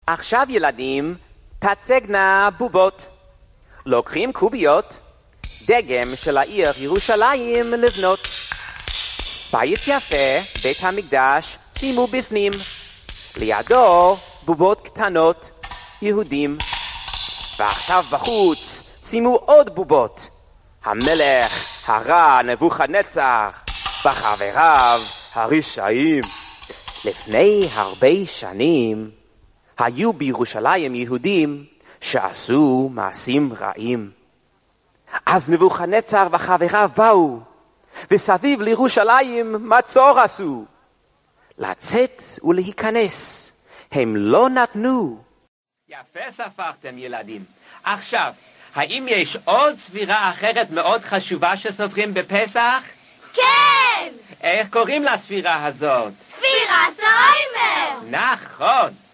עכשיו ילדים, תצגנה בובות. לוקחים קוביות, דגם של העיר ירושלים לבנות. בית יפה, בית המקדש, שימו בפנים. לידו בובות קטנות, יהודים. ועכשיו בחוץ, שימו עוד בובות. המלך הרע נבוכדנצר, וחבריו הרשעים. לפני הרבה שנים, היו בירושלים יהודים שעשו מעשים רעים. אז נבוכדנצר וחבריו באו, וסביב לירושלים מצור עשו. לצאת ולהיכנס, הם לא נתנו. יפה ספרתם ילדים. עכשיו, האם יש עוד ספירה אחרת מאוד חשובה שסופרים בפסח? כן! איך קוראים לספירה הזאת? ספירת העומר! נכון.